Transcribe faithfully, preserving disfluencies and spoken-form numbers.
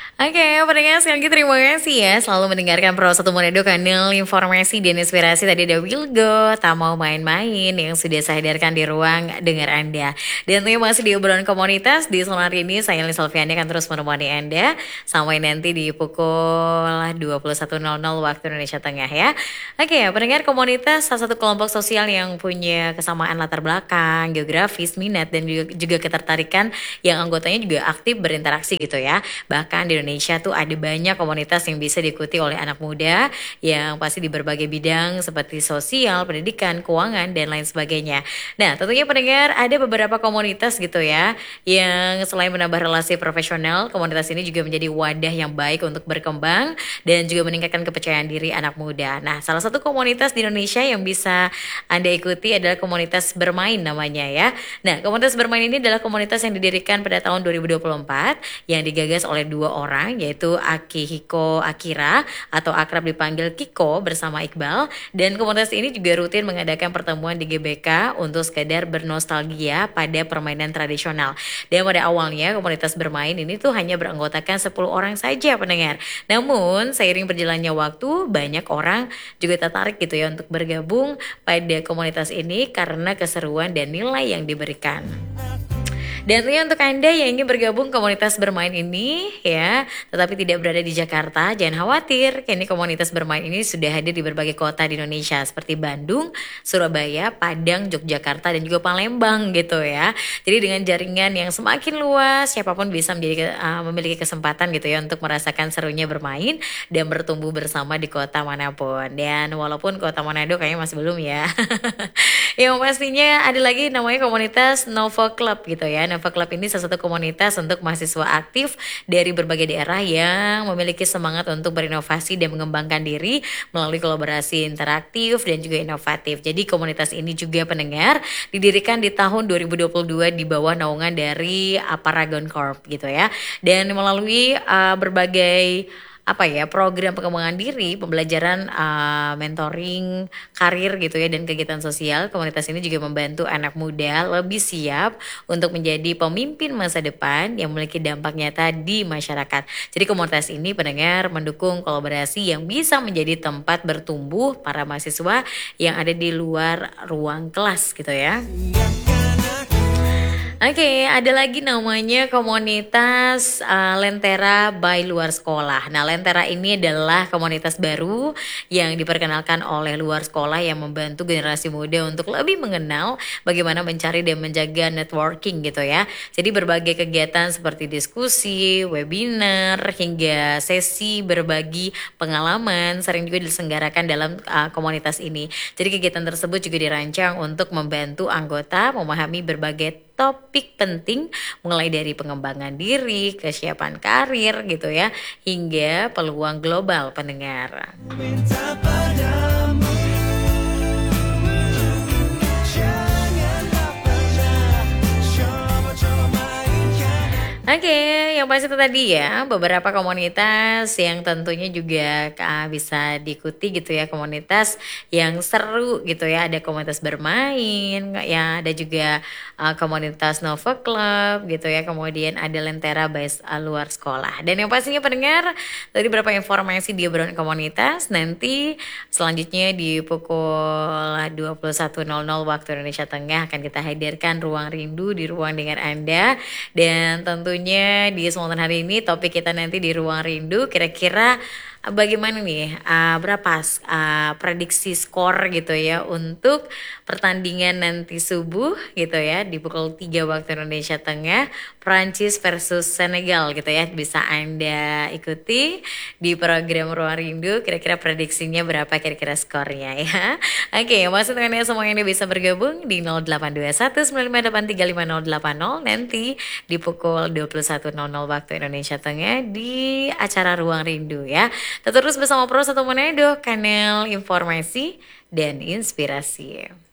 Oke, pendengar sekali lagi terima kasih ya selalu mendengarkan Pro satu Monedo, kanal informasi dan inspirasi. Tadi ada Wilgo, tak mau main-main yang sudah saya hadirkan di ruang dengar Anda. Dan tentunya masih di obrolan komunitas di sore hari ini saya Lili Solviani akan terus menemani Anda sampai nanti di pukul dua puluh satu nol nol waktu Indonesia Tengah ya. Oke, pendengar komunitas salah satu kelompok sosial yang punya kesamaan latar belakang, geografis, minat dan juga, juga ketertarikan yang anggotanya juga aktif berinteraksi gitu ya. Bahkan di Indonesia tuh ada banyak komunitas yang bisa diikuti oleh anak muda yang pasti di berbagai bidang seperti sosial, pendidikan, keuangan, dan lain sebagainya. Nah, tentunya pendengar ada beberapa komunitas gitu ya yang selain menambah relasi profesional, komunitas ini juga menjadi wadah yang baik untuk berkembang dan juga meningkatkan kepercayaan diri anak muda. Nah, salah satu komunitas di Indonesia yang bisa Anda ikuti adalah komunitas bermain namanya ya. Nah, komunitas bermain ini adalah komunitas yang didirikan pada tahun dua ribu dua puluh empat yang digagas oleh dua orang yaitu Akihiko Akira atau akrab dipanggil Kiko bersama Iqbal, dan komunitas ini juga rutin mengadakan pertemuan di G B K untuk sekedar bernostalgia pada permainan tradisional. Dan pada awalnya komunitas bermain ini tuh hanya beranggotakan sepuluh orang saja pendengar. Namun seiring berjalannya waktu banyak orang juga tertarik gitu ya untuk bergabung pada komunitas ini karena keseruan dan nilai yang diberikan. Dan tentunya untuk Anda yang ingin bergabung komunitas bermain ini ya, tetapi tidak berada di Jakarta, jangan khawatir. Kini komunitas bermain ini sudah hadir di berbagai kota di Indonesia seperti Bandung, Surabaya, Padang, Yogyakarta, dan juga Palembang gitu ya. Jadi dengan jaringan yang semakin luas, siapapun bisa menjadi uh, memiliki kesempatan gitu ya untuk merasakan serunya bermain dan bertumbuh bersama di kota manapun. Dan walaupun kota Manado kayaknya masih belum ya. Yang pastinya ada lagi namanya komunitas Novo Club gitu ya. Novo Club ini salah satu komunitas untuk mahasiswa aktif dari berbagai daerah yang memiliki semangat untuk berinovasi dan mengembangkan diri melalui kolaborasi interaktif dan juga inovatif. Jadi komunitas ini juga pendengar didirikan di tahun dua ribu dua puluh dua di bawah naungan dari Paragon Corp gitu ya. Dan melalui uh, berbagai apa ya program pengembangan diri, pembelajaran, uh, mentoring, karir gitu ya, dan kegiatan sosial, komunitas ini juga membantu anak muda lebih siap untuk menjadi pemimpin masa depan yang memiliki dampak nyata di masyarakat. Jadi komunitas ini pendengar mendukung kolaborasi yang bisa menjadi tempat bertumbuh para mahasiswa yang ada di luar ruang kelas gitu ya. Oke, okay, ada lagi namanya komunitas uh, Lentera by Luar Sekolah. Nah, Lentera ini adalah komunitas baru yang diperkenalkan oleh luar sekolah yang membantu generasi muda untuk lebih mengenal bagaimana mencari dan menjaga networking gitu ya. Jadi berbagai kegiatan seperti diskusi, webinar, hingga sesi berbagi pengalaman sering juga diselenggarakan dalam uh, komunitas ini. Jadi kegiatan tersebut juga dirancang untuk membantu anggota memahami berbagai topik penting mulai dari pengembangan diri, kesiapan karir gitu ya, hingga peluang global pendengar. Oke, okay, yang pasti itu tadi ya beberapa komunitas yang tentunya juga uh, bisa diikuti gitu ya, komunitas yang seru gitu ya. Ada komunitas bermain, ya ada juga uh, komunitas Nova Club gitu ya. Kemudian ada Lentera by uh, Luar Sekolah. Dan yang pastinya pendengar tadi beberapa informasi di obrolan komunitas. Nanti selanjutnya di pukul dua puluh satu nol nol waktu Indonesia Tengah akan kita hadirkan Ruang Rindu di ruang dengar Anda. Dan tentunya di kesempatan hari ini topik kita nanti di Ruang Rindu kira-kira bagaimana nih uh, berapa uh, prediksi skor gitu ya untuk pertandingan nanti subuh gitu ya di pukul tiga waktu Indonesia Tengah, Prancis versus Senegal gitu ya. Bisa Anda ikuti di program Ruang Rindu, kira-kira prediksinya berapa kira-kira skornya ya. Oke, maksud teman-teman semua yang bisa bergabung di nol delapan dua satu sembilan lima delapan tiga lima nol delapan nol nanti di pukul dua puluh satu nol nol waktu Indonesia Tengah di acara Ruang Rindu ya. Tetap terus bersama Pro satu Monedo, kanal informasi dan inspirasi.